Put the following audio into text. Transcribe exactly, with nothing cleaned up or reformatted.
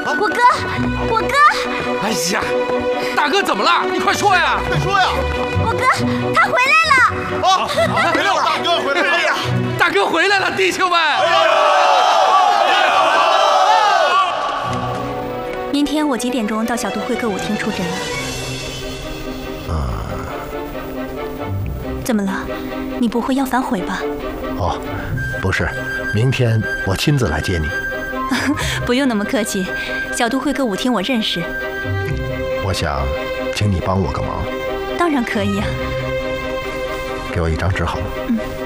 我哥，我哥！ 哎呀，大哥怎么了？你快说呀！ 快说呀！ 我哥他回来了！ 啊，回来了！大哥回来了！哎呀， 大哥回来了，弟兄们！ 明天我几点钟到小都会歌舞厅出诊啊？ 啊， 怎么了？你不会要反悔吧？ 哦，不是，明天我亲自来接你。 不用那么客气，小都会歌舞厅我认识。 我想请你帮我个忙。 当然可以啊。 给我一张纸好吗？ 嗯。